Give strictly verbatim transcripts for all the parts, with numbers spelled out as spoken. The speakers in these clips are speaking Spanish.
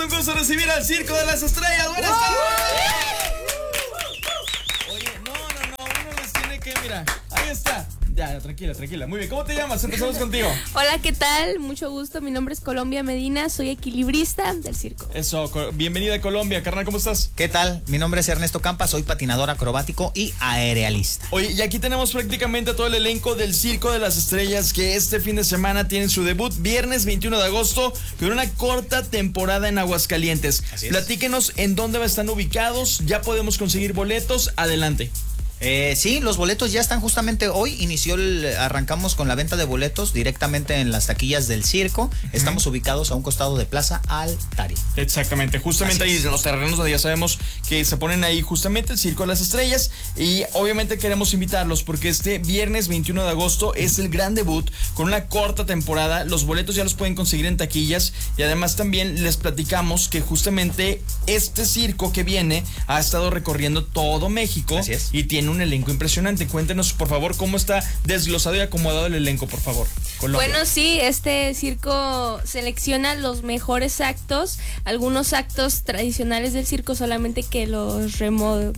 Un gusto recibir al Circo de las Estrellas. Buenas tardes. Oye, no, no, no, uno les tiene que, mira, ahí está. Ya, tranquila, tranquila. Muy bien, ¿cómo te llamas? Empezamos contigo. Hola, ¿qué tal? Mucho gusto, mi nombre es Colombia Medina, soy equilibrista del circo. Eso, bienvenida a Colombia, carnal, ¿cómo estás? ¿Qué tal? Mi nombre es Ernesto Campa, soy patinador acrobático y aerealista. Oye, y aquí tenemos prácticamente todo el elenco del Circo de las Estrellas, que este fin de semana tienen su debut, viernes veintiuno de agosto, con una corta temporada en Aguascalientes. Así es. Platíquenos en dónde están ubicados, ya podemos conseguir boletos, adelante. Eh, sí, los boletos ya están justamente hoy. Inició el, arrancamos con la venta de boletos directamente en las taquillas del circo. Uh-huh. Estamos ubicados a un costado de Plaza Altaria. Exactamente, justamente ahí en los terrenos donde ya sabemos que se ponen ahí justamente el Circo de las Estrellas. Y obviamente queremos invitarlos porque este viernes veintiuno de agosto es el gran debut con una corta temporada. Los boletos ya los pueden conseguir en taquillas. Y además también les platicamos que justamente este circo que viene ha estado recorriendo todo México. Así es. Y tiene un elenco impresionante. Cuéntenos, por favor, cómo está desglosado y acomodado el elenco, por favor. Colombia. Bueno, sí, este circo selecciona los mejores actos, algunos actos tradicionales del circo solamente que los remod...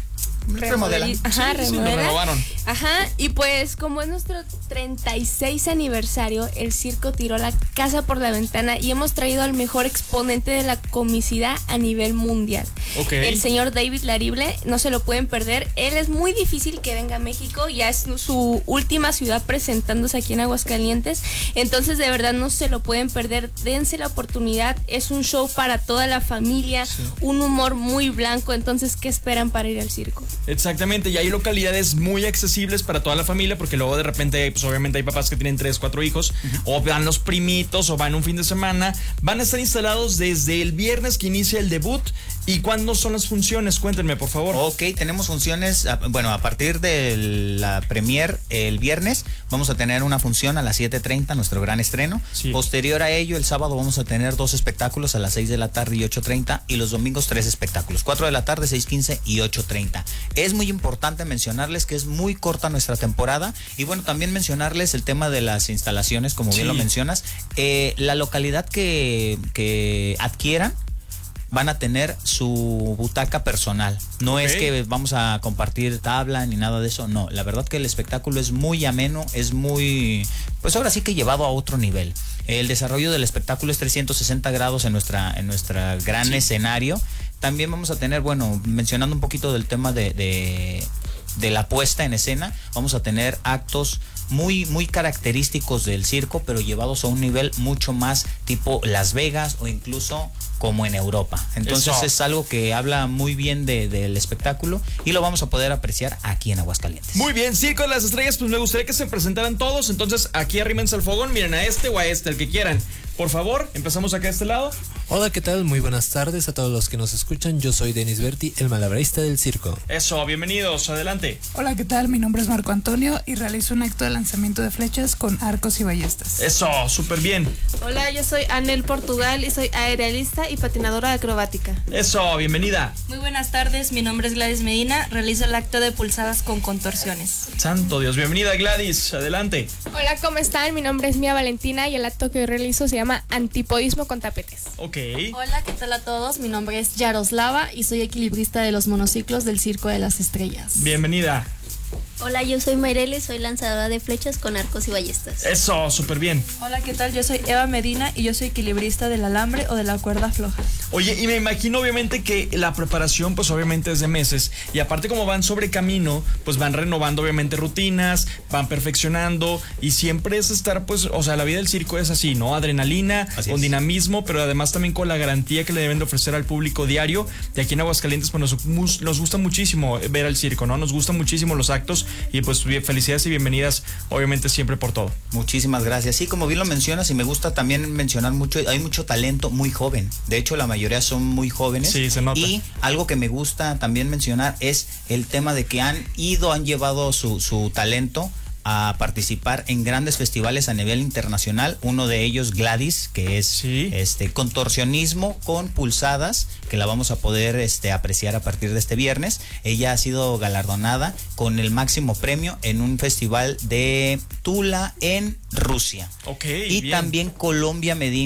remodelan. Ajá, sí, sí, remodelan. lo renovaron. Ajá, y pues como es nuestro treinta y seis aniversario, el circo tiró la casa por la ventana y hemos traído al mejor exponente de la comicidad a nivel mundial. Okay. El señor David Larible, no se lo pueden perder. Él es muy difícil que venga a México, ya es su última ciudad presentándose aquí en Aguascalientes, entonces de verdad no se lo pueden perder, dense la oportunidad, es un show para toda la familia, sí. Un humor muy blanco, entonces ¿qué esperan para ir al circo? Exactamente, y hay localidades muy accesibles para toda la familia, porque luego de repente, pues obviamente hay papás que tienen tres, cuatro hijos, uh-huh. O van los primitos, o van un fin de semana. Van a estar instalados desde el viernes que inicia el debut. ¿Y cuándo son las funciones? Cuéntenme, por favor. Ok, tenemos funciones, bueno, a partir de la premier el viernes, vamos a tener una función a las siete treinta, nuestro gran estreno. Sí. Posterior a ello, el sábado vamos a tener dos espectáculos a las seis de la tarde y ocho treinta, y los domingos tres espectáculos, cuatro de la tarde, seis quince y ocho treinta. Es muy importante mencionarles que es muy corta nuestra temporada, y bueno, también mencionarles el tema de las instalaciones, como sí. bien lo mencionas. Eh, la localidad que, que adquieran van a tener su butaca personal. No okay. es que vamos a compartir tabla ni nada de eso, no. La verdad que el espectáculo es muy ameno, es muy, pues ahora sí que llevado a otro nivel. El desarrollo del espectáculo es trescientos sesenta grados en nuestra, en nuestra gran sí. escenario. También vamos a tener, bueno, mencionando un poquito del tema de, de, de la puesta en escena, vamos a tener actos muy, muy característicos del circo, pero llevados a un nivel mucho más tipo Las Vegas o incluso como en Europa. Entonces Eso. es algo que habla muy bien de, del espectáculo y lo vamos a poder apreciar aquí en Aguascalientes. Muy bien, Circo de las Estrellas, pues me gustaría que se presentaran todos, entonces aquí arrímense al fogón, miren a este o a este, el que quieran. Por favor, empezamos acá a este lado. Hola, ¿qué tal? Muy buenas tardes a todos los que nos escuchan. Yo soy Denis Berti, el malabarista del circo. Eso, bienvenidos, adelante. Hola, ¿qué tal? Mi nombre es Marco Antonio y realizo un acto de lanzamiento de flechas con arcos y ballestas. Eso, súper bien. Hola, yo soy Anel Portugal y soy aerealista y patinadora acrobática. Eso, bienvenida. Muy buenas tardes, mi nombre es Gladys Medina, realizo el acto de pulsadas con contorsiones. Santo Dios, bienvenida Gladys, adelante. Hola, ¿cómo están? Mi nombre es Mía Valentina y el acto que realizo se llama antipodismo con tapetes. Ok. Hola, ¿qué tal a todos? Mi nombre es Yaroslava y soy equilibrista de los monociclos del Circo de las Estrellas. Bienvenida. Hola, yo soy Mayreli, soy lanzadora de flechas con arcos y ballestas. Eso, súper bien. Hola, ¿qué tal? Yo soy Eva Medina y yo soy equilibrista del alambre o de la cuerda floja. Oye, y me imagino obviamente que la preparación pues obviamente es de meses, y aparte como van sobre camino, pues van renovando obviamente rutinas, van perfeccionando, y siempre es estar pues, o sea, la vida del circo es así, ¿no? Adrenalina, así con es. Dinamismo, pero además también con la garantía que le deben de ofrecer al público diario. De aquí en Aguascalientes pues nos, nos gusta muchísimo ver al circo, ¿no? Nos gustan muchísimo los actos, y pues felicidades y bienvenidas obviamente siempre por todo. Muchísimas gracias. Sí, como bien lo mencionas, y me gusta también mencionar mucho, hay mucho talento muy joven. De hecho, la mayoría son muy jóvenes. Sí, se nota. Y algo que me gusta también mencionar es el tema de que han ido, han llevado su, su talento a participar en grandes festivales a nivel internacional. Uno de ellos, Gladys, que es ¿sí? este contorsionismo con pulsadas, que la vamos a poder este, apreciar a partir de este viernes. Ella ha sido galardonada con el máximo premio en un festival de Tula en Rusia. Ok, y bien. También Colombia Medina,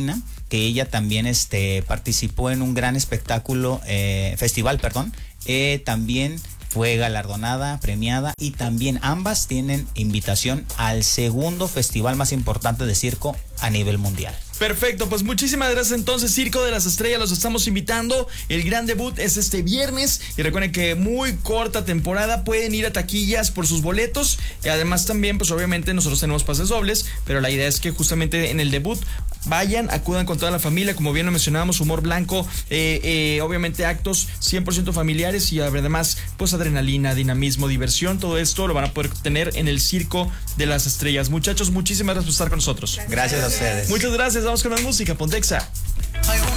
que ella también este, participó en un gran espectáculo, eh, festival, perdón, eh, también fue galardonada, premiada, y también ambas tienen invitación al segundo festival más importante de circo a nivel mundial. Perfecto, pues muchísimas gracias. Entonces, Circo de las Estrellas, los estamos invitando. El gran debut es este viernes y recuerden que muy corta temporada, pueden ir a taquillas por sus boletos. Y además también, pues obviamente nosotros tenemos pases dobles, pero la idea es que justamente en el debut vayan, acudan con toda la familia, como bien lo mencionábamos, humor blanco, eh, eh, obviamente actos cien por ciento familiares y además pues adrenalina, dinamismo, diversión, todo esto lo van a poder tener en el Circo de las Estrellas. Muchachos, muchísimas gracias por estar con nosotros. Gracias a ustedes. Muchas gracias, vamos con la música, Pontexa.